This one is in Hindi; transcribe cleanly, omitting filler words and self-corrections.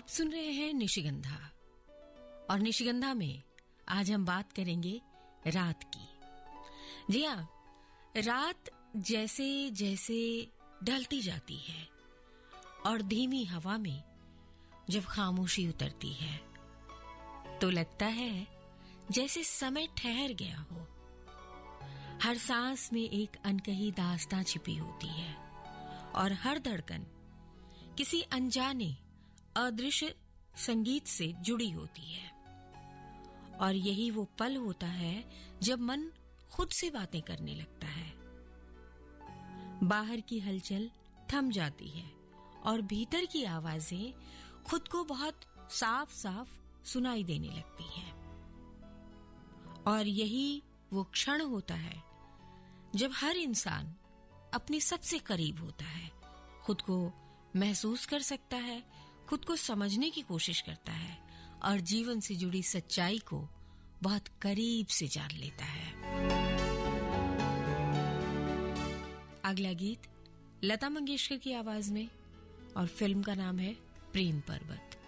आप सुन रहे हैं निशिगंधा, और निशिगंधा में आज हम बात करेंगे रात की। जी हाँ, रात जैसे जैसे ढलती जाती है और धीमी हवा में जब खामोशी उतरती है तो लगता है जैसे समय ठहर गया हो। हर सांस में एक अनकही दास्तां छिपी होती है और हर धड़कन किसी अनजाने अदृश्य संगीत से जुड़ी होती है। और यही वो पल होता है जब मन खुद से बातें करने लगता है। बाहर की हलचल थम जाती है और भीतर की आवाजें खुद को बहुत साफ साफ सुनाई देने लगती हैं। और यही वो क्षण होता है जब हर इंसान अपने सबसे करीब होता है, खुद को महसूस कर सकता है, खुद को समझने की कोशिश करता है और जीवन से जुड़ी सच्चाई को बहुत करीब से जान लेता है। अगला गीत लता मंगेशकर की आवाज में, और फिल्म का नाम है प्रेम पर्वत।